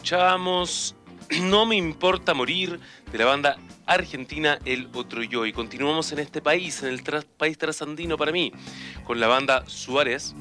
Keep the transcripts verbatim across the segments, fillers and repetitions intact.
Escuchábamos No me importa morir de la banda argentina El Otro Yo. Y continuamos en este país, en el tras, país trasandino para mí, con la banda Suárez.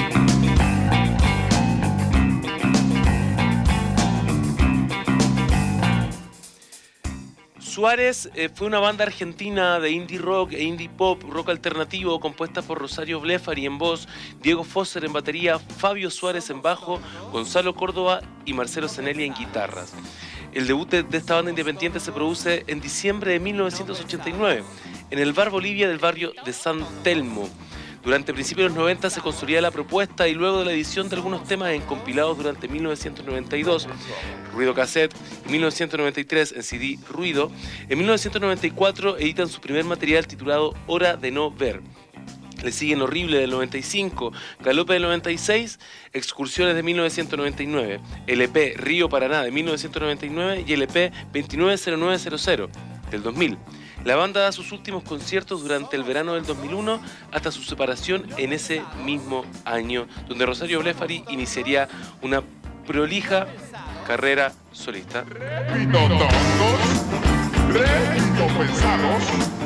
Suárez eh, fue una banda argentina de indie rock e indie pop, rock alternativo, compuesta por Rosario Blefari en voz, Diego Fosser en batería, Fabio Suárez en bajo, Gonzalo Córdoba y Marcelo Zenelli en guitarras. El debut de, de esta banda independiente se produce en diciembre de mil novecientos ochenta y nueve, en el Bar Bolivia del barrio de San Telmo. Durante principios de los noventa se construía la propuesta y luego de la edición de algunos temas en compilados durante mil novecientos noventa y dos, Ruido Cassette, y mil novecientos noventa y tres en C D Ruido, en mil novecientos noventa y cuatro editan su primer material titulado Hora de no ver. Le siguen Horrible del noventa y cinco, Galope del noventa y seis, Excursiones de mil novecientos noventa y nueve, L P Río Paraná de mil novecientos noventa y nueve y L P veintinueve cero nueve cero cero del dos mil. La banda da sus últimos conciertos durante el verano del dos mil uno hasta su separación en ese mismo año, donde Rosario Blefari iniciaría una prolija carrera solista. Repito, tontos, repito, pesados,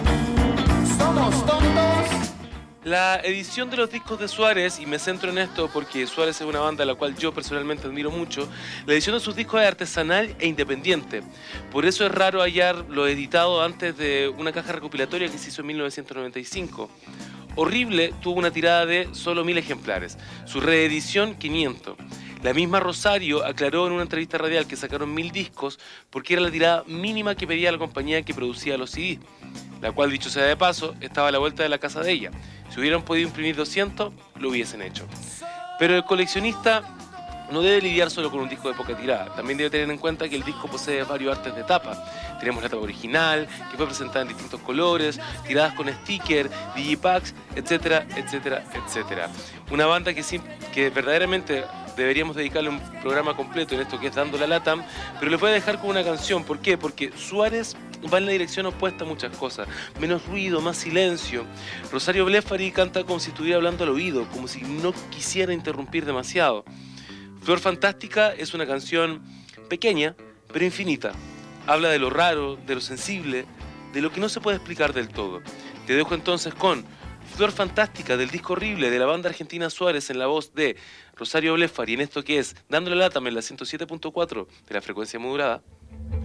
somos tontos. La edición de los discos de Suárez, y me centro en esto porque Suárez es una banda a la cual yo personalmente admiro mucho, la edición de sus discos es artesanal e independiente. Por eso es raro hallar lo editado antes de una caja recopilatoria que se hizo en mil novecientos noventa y cinco. Horrible tuvo una tirada de solo mil ejemplares, su reedición quinientos. La misma Rosario aclaró en una entrevista radial que sacaron mil discos porque era la tirada mínima que pedía la compañía que producía los C D, la cual, dicho sea de paso, estaba a la vuelta de la casa de ella. Si hubieran podido imprimir doscientos, lo hubiesen hecho. Pero el coleccionista no debe lidiar solo con un disco de poca tirada. También debe tener en cuenta que el disco posee varios artes de tapa. Tenemos la tapa original, que fue presentada en distintos colores, tiradas con sticker, digipacks, etcétera, etcétera, etcétera. Una banda que, sí, que verdaderamente deberíamos dedicarle un programa completo en esto que es Dando la Lata, pero les voy a dejar con una canción. ¿Por qué? Porque Suárez va en la dirección opuesta a muchas cosas. Menos ruido, más silencio. Rosario Blefari canta como si estuviera hablando al oído, como si no quisiera interrumpir demasiado. Flor Fantástica es una canción pequeña, pero infinita. Habla de lo raro, de lo sensible, de lo que no se puede explicar del todo. Te dejo entonces con Flor Fantástica del disco Horrible de la banda argentina Suárez en la voz de Rosario Blefari en esto que es Dándole Lata en la ciento siete punto cuatro de la frecuencia modulada.